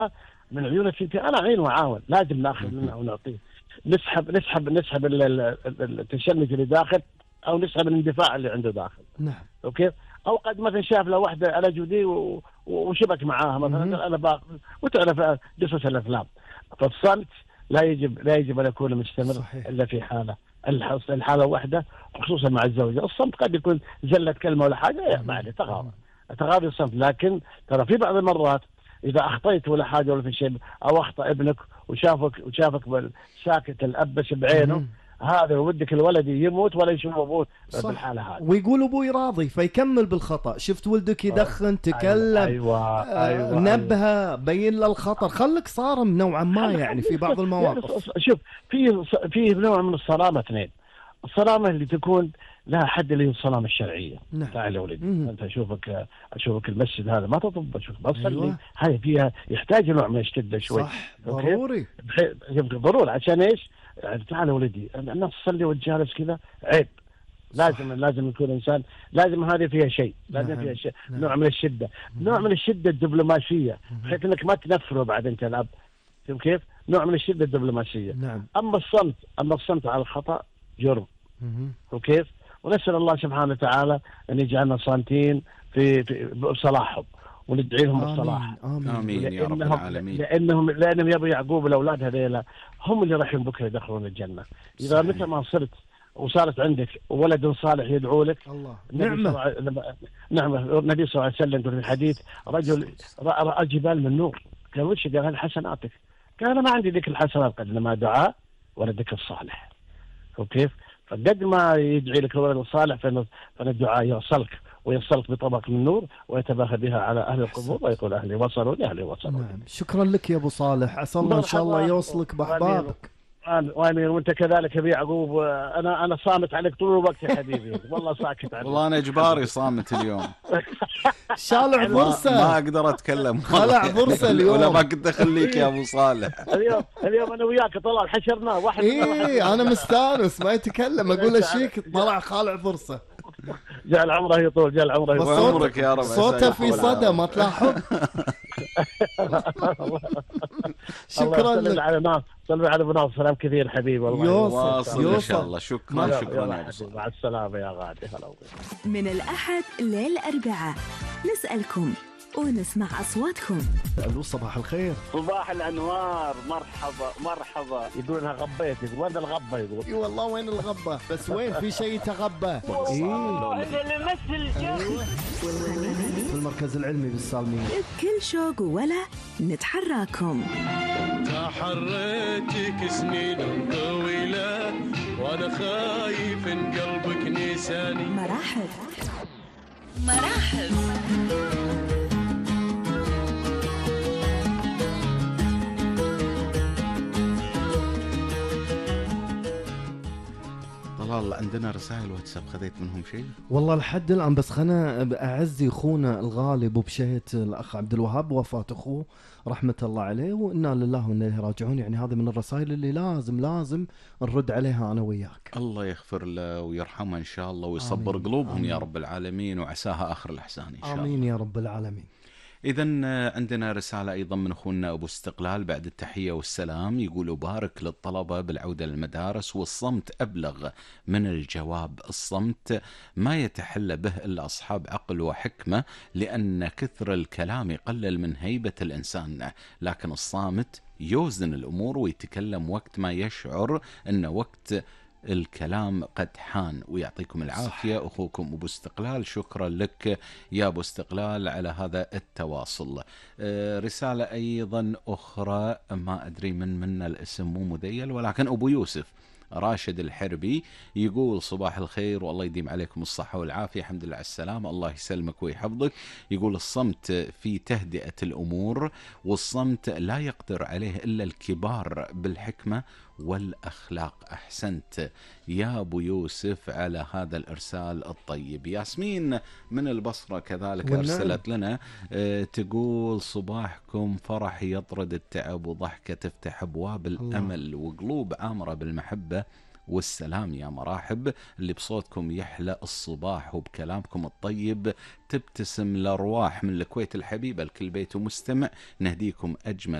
من عيون الثنتين أنا عين وعاون، لازم ناخذ منها ونعطيه. نسحب التشنج اللي داخل، أو نسحب الاندفاع اللي عنده داخل. نعم. أوكي. أو قد مثلا شاف له واحدة على جودي وشبك معاها مثلا، أنا باخذ، وتعرف قصص الأفلام. فالصمت لا يجب أن يكون مستمر. صحيح. إلا في الحالة واحدة، خصوصا مع الزوجة. الصمت قد يكون زلة كلمة ولا حاجة، ما عليه، تغاضي الصمت. لكن ترى في بعض المرات إذا أخطيت ولا حاجة ولا في شيء، أو أخطأ ابنك وشافك ساكت الأبس بعينه، هذا ودك الولد يموت ولا يشوف أبوه بالحالة هذه. ويقول أبوي راضي فيكمل بالخطأ. شفت ولدك يدخن، تكلم، أيوة. نبهه، بين له الخطر، خلك صارم نوعا ما يعني في بعض المواقف. شوف، في نوع من الصرامة اثنين. الصرامة اللي تكون لها حد، اللي هي الصرامة الشرعية. تعال يا ولدي، أنت أشوفك المسجد هذا ما تطب، بصلي. أيوة. هاي فيها يحتاج نوع من الشدة شوي. صح، ضروري. ضروري. عشان إيش؟ يعني تعال يا ولدي، الناس تصلي وتجالس كذا عيب. لازم يكون إنسان، لازم هذه فيها شيء، لازم فيها شيء، نوع من الشدة، نوع من الشدة الدبلوماسية، بحيث إنك ما تنفره بعد أنت الأب. كيف؟ نوع من الشدة الدبلوماسية. نعم. أما الصمت على الخطأ جرم. وكيف؟ ونسأل الله سبحانه وتعالى أن يجعلنا صامتين في بصلاحهم، وندعي لهم بالصلاح. آمين يا رب العالمين. لأنهم يا أبو يعقوب الأولاد هذيلا هم اللي راح بكرة يدخلون الجنة. إذا مثل ما صرت وصارت عندك ولد صالح يدعو لك، الله نعمة. النبي صلى الله عليه وسلم في الحديث، رجل رأى جبال من نور، قال وش؟ قال هذه حسناتك. قال أنا ما عندي ذيك الحسنات، قد ما دعاء ولدك الصالح. وكيف؟ فقد ما يدعي لك الولد الصالح، فإن الدعاء يوصلك بطبق من نور، ويتباهى بها على أهل القبور، ويقول أهلي وصلوا. نعم. شكرا لك يا أبو صالح، عسى الله إن شاء الله يوصلك بأحبابك. وامين. وانت كذلك يا يعقوب. انا صامت عليك طول الوقت يا حبيبي، والله ساكت عليك. والله انا اجباري صامت اليوم. شالع فرصه، ما اقدر اتكلم. خلع فرصه اليوم. ولا ما كنت اخليك يا ابو صالح. اليوم انا وياك طلع حشرناه واحد. انا مستانس ما يتكلم، اقول الشيك طلع خالع فرصه. جعل عمره يطول، جعل عمره يطول. عمرك يا رب. صوته في صدى ما تلاحظ. شكرا لك. صلوا على ابو ناصر، سلام كثير حبيبي. والله يوصل ان شاء الله. شكرا يا ابو. مع السلامه يا غادي. من الأحد للأربعاء نسألكم ونسمع أصواتكم. ألو صباح الخير. صباح الأنوار. مرحبا. يقولونها غبيت، يقول وين الغبة؟ يقول اي والله وين الغبة، بس وين في شيء تغبى. في المركز العلمي بالسالمين. بكل شوق ولا نتحراكم. تحريتك سنين طويلة وأنا خايف إن قلبك نساني. مراحل. طلال عندنا رسائل واتساب، خذيت منهم شيء؟ والله لحد الآن، بس خلنا أعزي أخونا الغالي أبو بشيت الأخ عبد الوهاب، وفاة أخوه رحمة الله عليه، وإنا لله وإنا إليه راجعون. يعني هذه من الرسائل اللي لازم نرد عليها أنا وياك. الله يغفر له ويرحمه إن شاء الله، ويصبر قلوبهم يا رب العالمين، وعساها آخر الأحسان إن شاء الله. آمين يا رب العالمين. إذن عندنا رسالة أيضا من أخونا أبو استقلال بعد التحية والسلام، يقول أبارك للطلبة بالعودة للمدارس، والصمت أبلغ من الجواب. الصمت ما يتحلى به إلا أصحاب عقل وحكمة، لأن كثر الكلام يقلل من هيبة الإنسان، لكن الصامت يوزن الأمور ويتكلم وقت ما يشعر أن وقت الكلام قد حان. ويعطيكم العافية. صح. أخوكم أبو استقلال. شكرا لك يا أبو استقلال على هذا التواصل. رسالة أيضا أخرى، ما أدري من الاسم مو مذيل، ولكن أبو يوسف راشد الحربي يقول صباح الخير والله يديم عليكم الصحة والعافية. الحمد لله على السلامة، الله يسلمك ويحفظك. يقول الصمت في تهدئة الأمور، والصمت لا يقدر عليه إلا الكبار بالحكمة والأخلاق. أحسنت يا أبو يوسف على هذا الإرسال الطيب. ياسمين من البصرة كذلك أرسلت لنا، تقول صباحكم فرح يطرد التعب، وضحكة تفتح أبواب الأمل، وقلوب عامرة بالمحبة والسلام يا مراحب، اللي بصوتكم يحلى الصباح وبكلامكم الطيب تبتسم الأرواح من الكويت الحبيبة. الكل بيت ومستمع نهديكم أجمل